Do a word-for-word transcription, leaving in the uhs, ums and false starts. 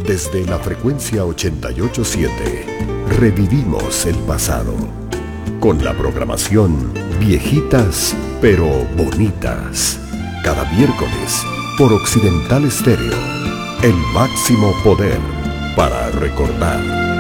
Desde la frecuencia ochenta y ocho punto siete, revivimos el pasado. Con la programación Viejitas pero Bonitas. Cada miércoles por Occidental Estéreo. El máximo poder para recordar.